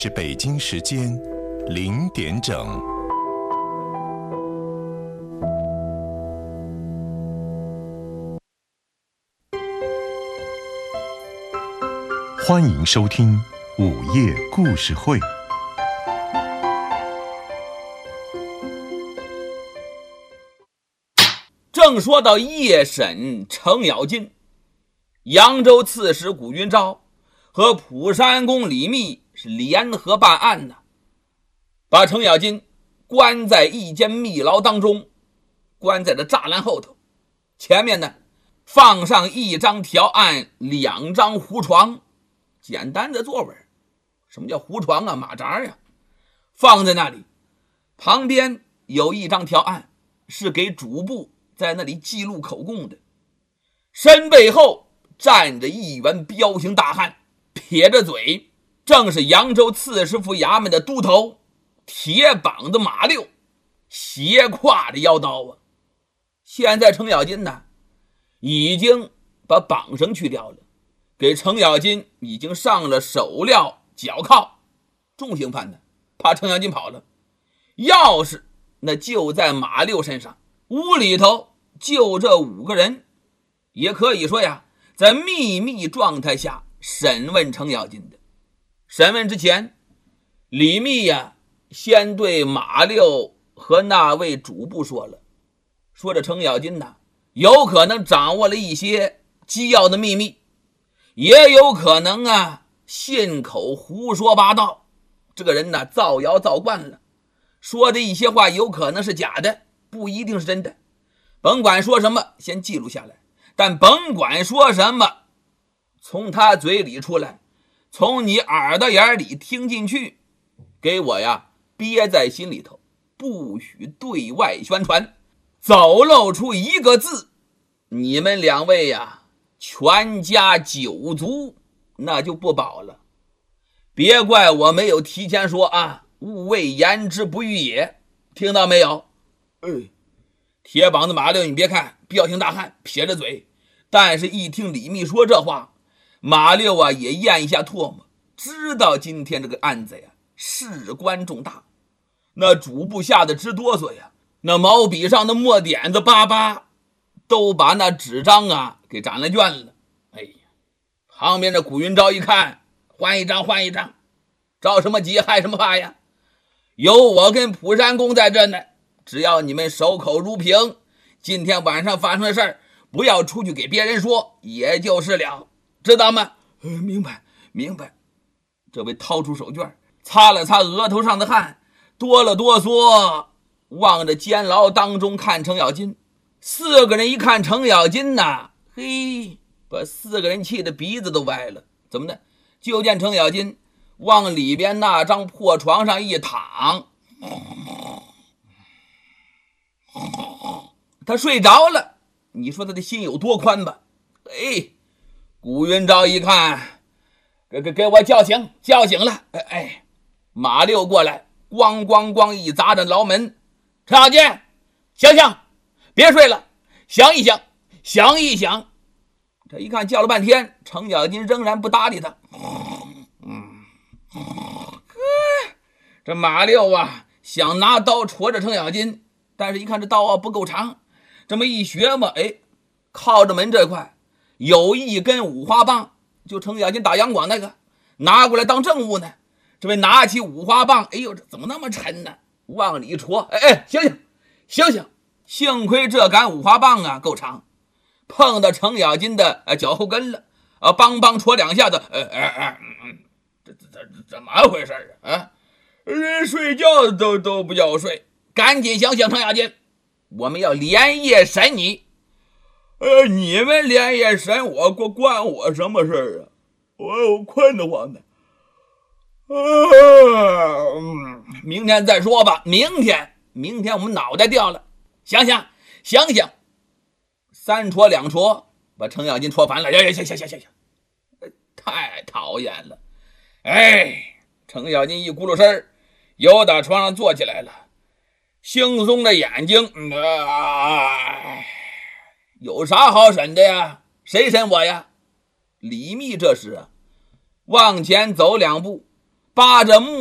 是北京时间0点整。欢迎收听午夜故事会。 正说到夜审程咬金，扬州刺史古云昭和蒲山公李密是联合办案呢，把程咬金关在一间密牢当中，关在这栅栏后头，前面呢放上一张条案，2张胡床，简单的座位。什么叫胡床啊？马扎呀，放在那里。旁边有一张条案，是给主簿在那里记录口供的。身背后站着一员彪形大汉，撇着嘴，正是扬州刺史府衙门的都头，铁膀子马六，斜挎着腰刀啊。现在程咬金呢，已经把绑绳去掉了，给程咬金已经上了手镣脚铐。重刑犯呢，怕程咬金跑了，钥匙那就在马六身上，屋里头就这5个人，也可以说呀，在秘密状态下审问程咬金的。审问之前，李密呀先对马六和那位主簿说了，说这程咬金呢，有可能掌握了一些机要的秘密，也有可能啊信口胡说八道。这个人呢造谣造惯了，说的一些话有可能是假的，不一定是真的。甭管说什么，先记录下来，但甭管说什么，从他嘴里出来，从你耳朵眼里听进去，给我呀憋在心里头，不许对外宣传。走漏出一个字，你们2位呀全家9族那就不保了。别怪我没有提前说啊，勿谓言之不预也，听到没有？铁膀子马六，你别看彪形大汉撇着嘴，但是一听李密说这话，马六啊也咽一下唾沫，知道今天这个案子呀事关重大。那主簿吓得直哆嗦呀，那毛笔上的墨点子巴巴都把那纸张啊给展了卷了。哎呀，旁边的古云昭一看，换一张换一张，着什么急害什么怕呀？有我跟蒲山公在这呢，只要你们守口如瓶，今天晚上发生的事儿不要出去给别人说，也就是了，知道吗？明白明白。这位掏出手绢，擦了擦额头上的汗，哆了哆嗦，望着监牢当中看程咬金。4个人一看程咬金呐，嘿，把4个人气得鼻子都歪了。怎么的？就见程咬金往里边那张破床上一躺，他睡着了。你说他的心有多宽吧？古云昭一看，给我叫醒叫醒了。马六过来，咣咣咣一砸着牢门。程咬金，醒醒，别睡了，想一想想一想。这一看叫了半天，程咬金仍然不搭理他。这马六啊想拿刀戳着程咬金，但是一看这刀啊不够长，这么一学嘛，靠着门这块有一根五花棒，就程咬金打杨广那个，拿过来当证物呢。这位拿起五花棒，哎呦，这怎么那么沉呢？往里戳，醒醒醒醒！幸亏这杆五花棒啊够长，碰到程咬金的脚后跟了，梆梆戳2下子，这怎么回事啊？人睡觉都不叫睡，赶紧醒醒程咬金，我们要连夜审你。你们连夜审我，关我什么事啊？我困得慌呢。明天再说吧，明天我们脑袋掉了。想想，3戳2戳，把程咬金戳烦了。行，太讨厌了。程咬金一咕噜声由打床上坐起来了，惺忪的眼睛，有啥好审的呀？谁审我呀？李密这时往前走2步， 扒着木